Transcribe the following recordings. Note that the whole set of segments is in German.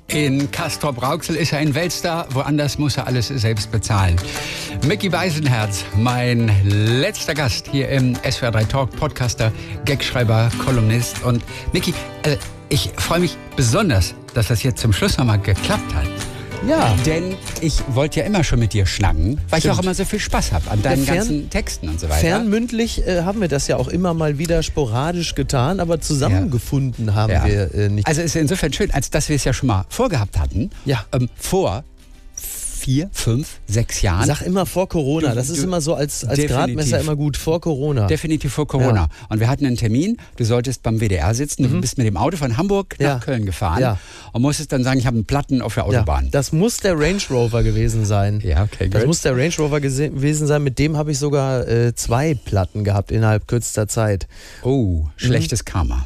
In Castrop-Rauxel ist er ein Weltstar, woanders muss er alles selbst bezahlen. Micky Beisenherz, mein letzter Gast hier im SWR 3 Talk, Podcaster, Gagschreiber, Kolumnist. Und Micky, ich freue mich besonders, dass das jetzt zum Schluss nochmal geklappt hat. Ja. Denn ich wollte ja immer schon mit dir schnacken, weil ich auch immer so viel Spaß habe an deinen ganzen Texten und so weiter. Fernmündlich haben wir das ja auch immer mal wieder sporadisch getan, aber zusammengefunden haben wir nicht. Also es ist insofern schön, als dass wir es ja schon mal vorgehabt hatten. Ja. Vor 4, 5, 6 Jahren. Sag immer vor Corona. Das ist immer so als Gradmesser immer gut. Vor Corona. Definitiv vor Corona. Ja. Und wir hatten einen Termin. Du solltest beim WDR sitzen. Du bist mit dem Auto von Hamburg nach Köln gefahren. Ja. Und musstest dann sagen, ich habe einen Platten auf der Autobahn. Ja. Das muss der Range Rover gewesen sein. Ja, okay, Das gut. muss der Range Rover gewesen sein. Mit dem habe ich sogar 2 Platten gehabt innerhalb kürzester Zeit. Oh, schlechtes Karma.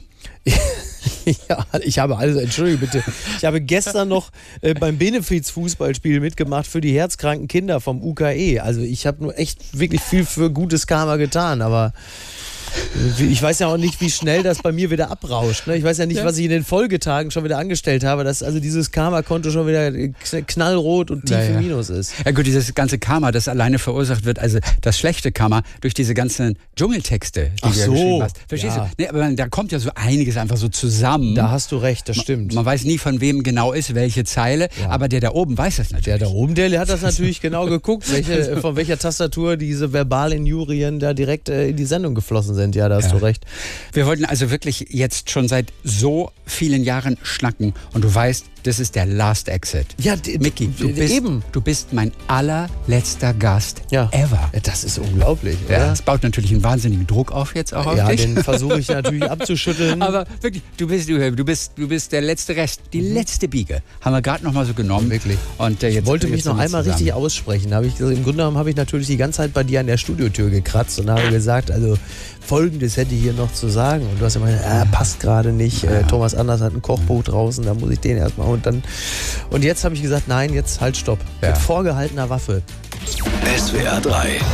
Ja, ich habe also, entschuldige bitte, ich habe gestern noch beim Benefiz-Fußballspiel mitgemacht für die herzkranken Kinder vom UKE. Also ich habe nur echt wirklich viel für gutes Karma getan, aber ich weiß ja auch nicht, wie schnell das bei mir wieder abrauscht. Ne? Ich weiß ja nicht, was ich in den Folgetagen schon wieder angestellt habe, dass also dieses Karma-Konto schon wieder knallrot und tief im Minus ist. Ja gut, dieses ganze Karma, das alleine verursacht wird, also das schlechte Karma, durch diese ganzen Dschungeltexte, die du ja geschrieben hast. Verstehst du? Nee, aber da kommt ja so einiges einfach so zusammen. Da hast du recht, das stimmt. Man weiß nie, von wem genau ist, welche Zeile, aber der da oben weiß das natürlich. Der da oben, der hat das natürlich genau geguckt, von welcher Tastatur diese Verbalinjurien da direkt in die Sendung geflossen sind. Ja, da hast du recht. Wir wollten also wirklich jetzt schon seit so vielen Jahren schnacken und du weißt, das ist der Last Exit. Ja, Micky, du bist mein allerletzter Gast ever. Ja, das ist unglaublich, oder? Ja, das baut natürlich einen wahnsinnigen Druck auf jetzt auch auf dich. Ja, den versuche ich natürlich abzuschütteln. Aber wirklich, du bist der letzte Rest, die letzte Biege. Haben wir gerade noch mal so genommen. Wirklich. Und ich wollte mich noch einmal richtig aussprechen. Im Grunde genommen habe ich natürlich die ganze Zeit bei dir an der Studiotür gekratzt und habe gesagt, also Folgendes hätte ich hier noch zu sagen. Und du hast immer passt gerade nicht. Thomas Anders hat ein Kochbuch draußen, da muss ich den erstmal und jetzt habe ich gesagt, nein, jetzt halt stopp. Mit vorgehaltener Waffe. SWR 3